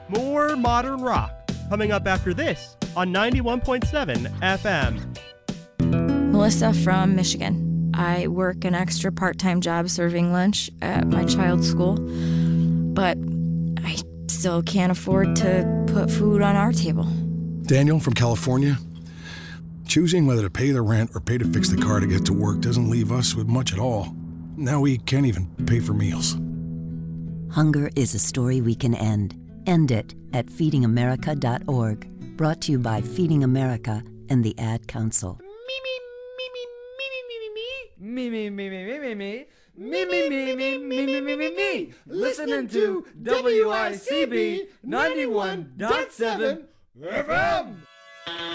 More modern rock coming up after this on 91.7 FM. Melissa from Michigan. I work an extra part-time job serving lunch at my child's school, but I still can't afford to put food on our table. Daniel from California. Choosing whether to pay the rent or pay to fix the car to get to work doesn't leave us with much at all. Now we can't even pay for meals. Hunger is a story we can end. End it at feedingamerica.org. Brought to you by Feeding America and the Ad Council. Me. Listening to WICB 91.7 FM.